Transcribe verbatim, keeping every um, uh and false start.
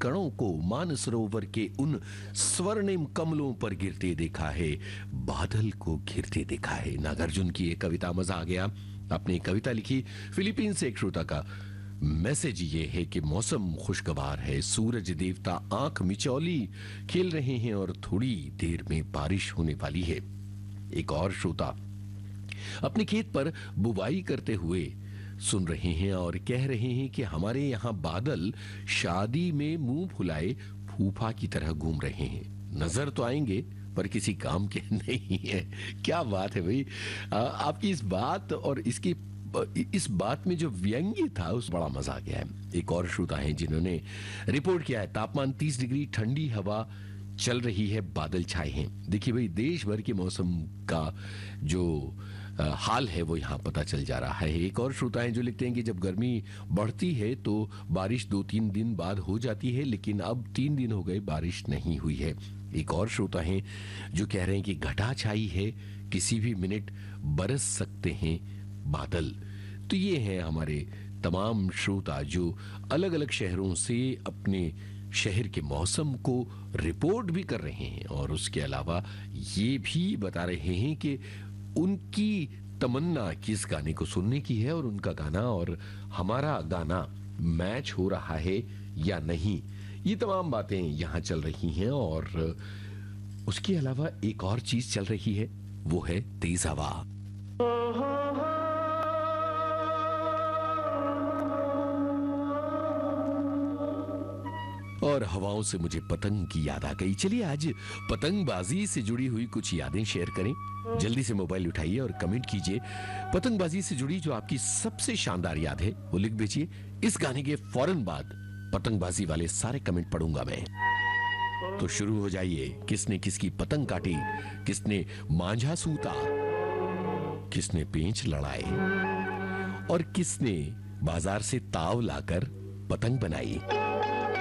कणों को मानसरोवर के उन स्वर्णिम कमलों पर गिरते देखा है, बादल को घिरते देखा है। नागार्जुन की एक कविता, मजा आ गया। अपनी कविता लिखी फिलीपींस से एक श्रोता का मैसेज ये है कि मौसम खुशगवार है, सूरज देवता आंख मिचौली खेल रहे हैं और थोड़ी देर में बारिश होने वाली है। एक और श्रोता अपने खेत पर बुवाई करते हुए सुन रहे हैं और कह रहे हैं कि हमारे यहाँ बादल शादी में मुंह फुलाए फूफा की तरह घूम रहे हैं। नजर तो आएंगे पर किसी काम के नहीं है। क्या बात है भाई, आ, आपकी इस बात और इसकी इस बात में जो व्यंग्य था उस बड़ा मजा आ गया है। एक और श्रोता है जिन्होंने रिपोर्ट किया है, तापमान तीस डिग्री, ठंडी हवा चल रही है, बादल छाए हैं। देखिए भाई, देश भर के मौसम का जो आ, हाल है वो यहाँ पता चल जा रहा है। एक और श्रोता है जो लिखते हैं कि जब गर्मी बढ़ती है तो बारिश दो तीन दिन बाद हो जाती है, लेकिन अब तीन दिन हो गए बारिश नहीं हुई है। एक और श्रोता है जो कह रहे हैं कि घटा छाई है, किसी भी मिनट बरस सकते हैं बादल। तो ये है हमारे तमाम श्रोता जो अलग अलग शहरों से अपने शहर के मौसम को रिपोर्ट भी कर रहे हैं और उसके अलावा ये भी बता रहे हैं कि उनकी तमन्ना किस गाने को सुनने की है और उनका गाना और हमारा गाना मैच हो रहा है या नहीं। ये तमाम बातें यहां चल रही हैं और उसके अलावा एक और चीज चल रही है, वो है तेज हवा। और हवाओं से मुझे पतंग की याद आ गई। चलिए आज पतंगबाजी से जुड़ी हुई कुछ यादें शेयर करें। जल्दी से मोबाइल उठाइए और कमेंट कीजिए पतंगबाजी से जुड़ी जो आपकी सबसे शानदार याद है वो लिख भेजिए। इस गाने के फौरन बाद पतंगबाजी वाले सारे कमेंट पढ़ूंगा मैं। तो शुरू हो जाइए। किसने किसकी पतंग काटी, किसने मांझा सूता, किसने पेंच लड़ाए और किसने बाजार से ताव लाकर पतंग बनाई।